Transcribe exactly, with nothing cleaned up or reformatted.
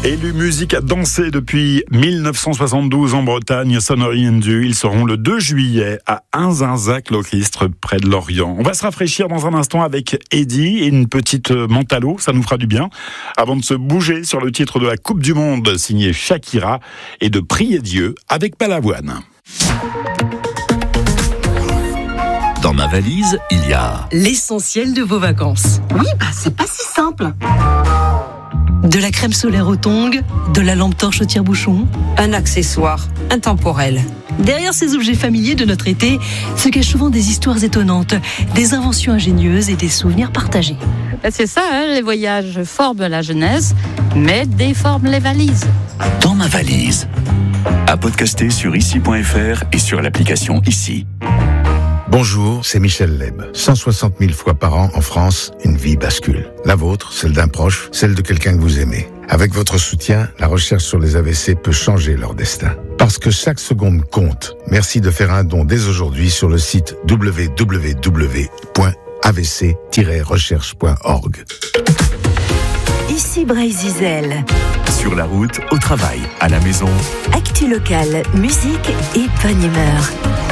Élu musique à danser depuis mille neuf cent soixante-douze en Bretagne, Sonnery and Du, ils seront le deux juillet à Inzinzac-Locristre, près de Lorient. On va se rafraîchir dans un instant avec Eddie et une petite menthe à l'eau, ça nous fera du bien, avant de se bouger sur le titre de la Coupe du Monde signé Shakira et de prier Dieu avec Balavoine. Dans ma valise, il y a l'essentiel de vos vacances. Oui, bah c'est pas si simple. De la crème solaire au tongs, de la lampe torche au tire-bouchon. Un accessoire intemporel. Derrière ces objets familiers de notre été se cachent souvent des histoires étonnantes, des inventions ingénieuses et des souvenirs partagés. C'est ça, hein, les voyages forment la jeunesse, mais déforment les valises. Dans ma valise. À podcaster sur ici point f r et sur l'application Ici. Bonjour, c'est Michel Leb. cent soixante mille fois par an en France, une vie bascule. La vôtre, celle d'un proche, celle de quelqu'un que vous aimez. Avec votre soutien, la recherche sur les A V C peut changer leur destin. Parce que chaque seconde compte. Merci de faire un don dès aujourd'hui sur le site w w w point a v c tiret recherche point org. Ici Bray-Zizel. Sur la route, au travail, à la maison. Actu locale, musique et bonne humeur.